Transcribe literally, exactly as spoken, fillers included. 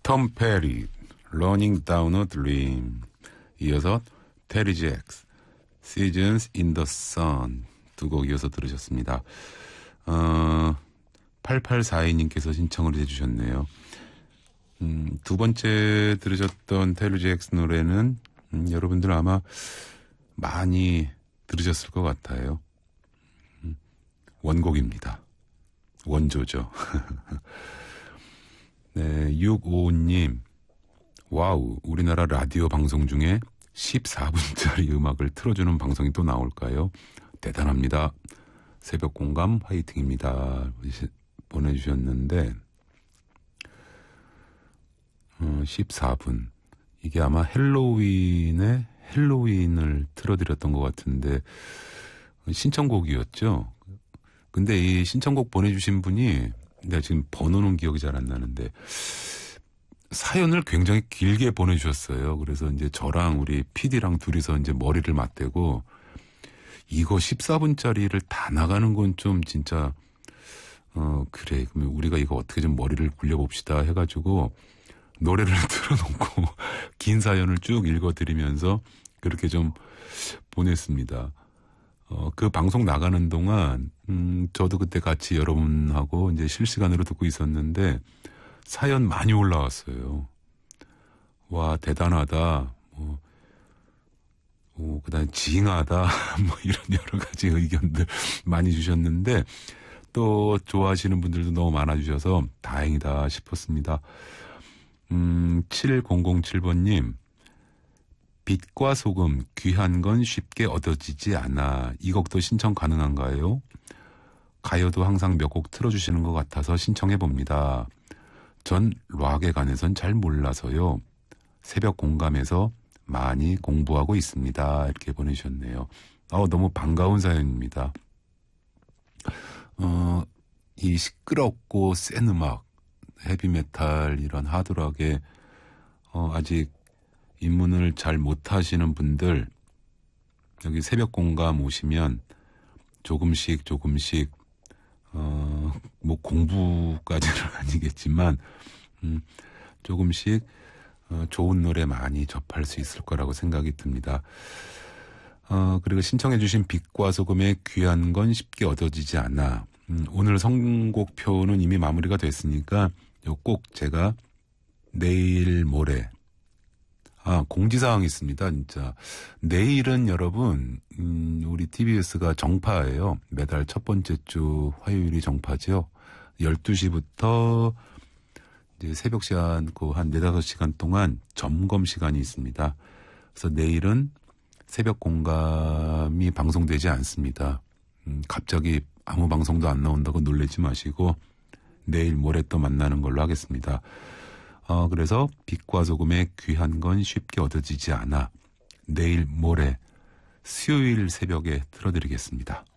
톰 페리, Running Down a Dream. 이어서 테리 잭스, Seasons in the Sun. 두 곡 이어서 들으셨습니다. 어, 팔팔사이 님께서 신청을 해주셨네요. 음, 두 번째 들으셨던 테리 잭스 노래는 음, 여러분들 아마 많이 들으셨을 것 같아요. 음, 원곡입니다. 원조죠. 네, 육오오 님. 와우, 우리나라 라디오 방송 중에 십사 분짜리 음악을 틀어주는 방송이 또 나올까요? 대단합니다. 새벽 공감 화이팅입니다. 보내주셨는데 어, 십사 분. 이게 아마 헬로윈의 헬로윈을 틀어드렸던 것 같은데 신청곡이었죠. 근데 이 신청곡 보내주신 분이 내가 지금 번호는 기억이 잘 안 나는데 사연을 굉장히 길게 보내주셨어요. 그래서 이제 저랑 우리 피디랑 둘이서 이제 머리를 맞대고 이거 십사 분짜리를 다 나가는 건 좀 진짜 어 그래 그러면 우리가 이거 어떻게 좀 머리를 굴려봅시다 해가지고 노래를 틀어놓고 긴 사연을 쭉 읽어드리면서 그렇게 좀 보냈습니다. 어, 그 방송 나가는 동안 음, 저도 그때 같이 여러분하고 이제 실시간으로 듣고 있었는데 사연 많이 올라왔어요. 와 대단하다. 뭐, 뭐 그다음에 징하다. 뭐 이런 여러 가지 의견들 많이 주셨는데 또 좋아하시는 분들도 너무 많아주셔서 다행이다 싶었습니다. 음, 칠공공칠 번님. 빛과 소금, 귀한 건 쉽게 얻어지지 않아. 이 곡도 신청 가능한가요? 가요도 항상 몇 곡 틀어주시는 것 같아서 신청해봅니다. 전 락에 관해선 잘 몰라서요. 새벽 공감에서 많이 공부하고 있습니다. 이렇게 보내주셨네요. 어, 너무 반가운 사연입니다. 어, 이 시끄럽고 센 음악, 헤비메탈, 이런 하드락에 어, 아직 입문을 잘 못하시는 분들 여기 새벽 공감 오시면 조금씩 조금씩 어, 뭐 공부까지는 아니겠지만 음, 조금씩 어, 좋은 노래 많이 접할 수 있을 거라고 생각이 듭니다. 어, 그리고 신청해 주신 빛과 소금의 귀한 건 쉽게 얻어지지 않아. 음, 오늘 선곡표는 이미 마무리가 됐으니까 꼭 제가 내일 모레 아, 공지사항이 있습니다, 진짜. 내일은 여러분, 음, 우리 티비에스가 정파예요. 매달 첫 번째 주 화요일이 정파죠. 열두 시부터 이제 새벽 시간, 그 한 네다섯 시간 동안 점검 시간이 있습니다. 그래서 내일은 새벽 공감이 방송되지 않습니다. 음, 갑자기 아무 방송도 안 나온다고 놀라지 마시고, 내일 모레 또 만나는 걸로 하겠습니다. 어, 그래서 빛과 소금의 귀한 건 쉽게 얻어지지 않아. 내일 모레 수요일 새벽에 틀어드리겠습니다.